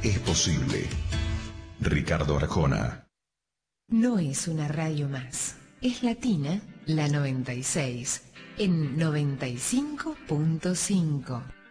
es posible. Ricardo Arjona. No es una radio más. Es Latina, la 96, en 95.5.